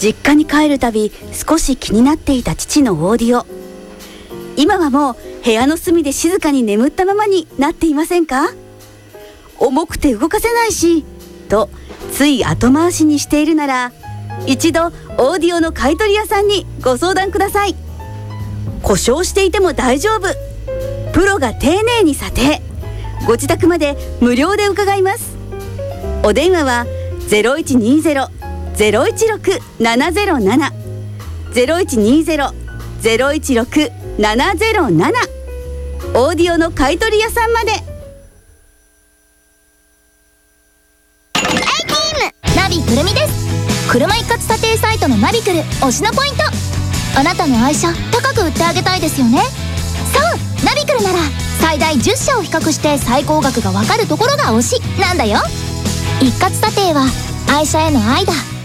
実家に帰るたび少し気になっていた父のオーディオ。今はもう部屋の隅で静かに眠ったままになっていませんか？重くて動かせないしとつい後回しにしているなら、一度オーディオの買取屋さんにご相談ください。故障していても大丈夫、プロが丁寧に査定、ご自宅まで無料で伺います。お電話は 0120-016-707 0120-016-707 オーディオの買取屋さんまで。 ナビくるみです。車一括査定サイトのナビクル推しのポイント。あなたの愛車高く売ってあげたいですよね。そう、ナビクルなら最大10社を比較して最高額がわかるところが推しなんだよ。一括査定は愛車への愛だ。